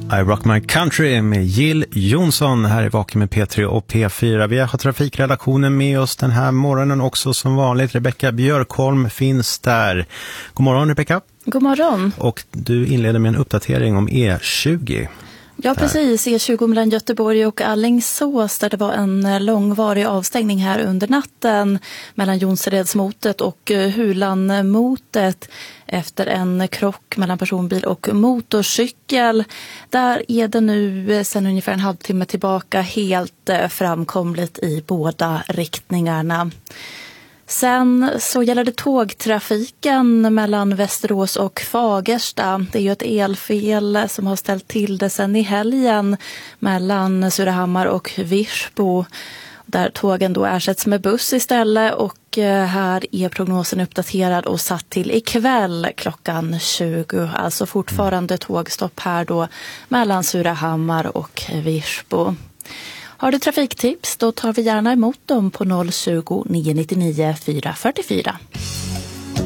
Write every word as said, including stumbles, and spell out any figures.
I Rock My Country med Jill Johnson här i Vaken med P tre och P fyra. Vi har trafikredaktionen med oss den här morgonen också som vanligt. Rebecka Björkholm finns där. God morgon Rebecka. God morgon. Och du inleder med en uppdatering om E tjugo. Ja, precis. E tjugo mellan Göteborg och Alingsås där det var en långvarig avstängning här under natten mellan Jonseredsmotet och Hulanmotet efter en krock mellan personbil och motorcykel. Där är det nu sedan ungefär en halvtimme tillbaka helt framkomligt i båda riktningarna. Sen så gäller det tågtrafiken mellan Västerås och Fagersta. Det är ju ett elfel som har ställt till det sen i helgen mellan Surahammar och Virsbo. Där tågen då ersätts med buss istället och här är prognosen uppdaterad och satt till ikväll klockan tjugo. Alltså fortfarande tågstopp här då mellan Surahammar och Virsbo. Har du trafiktips, då tar vi gärna emot dem på noll tjugo, nio nio nio, fyra fyra fyra.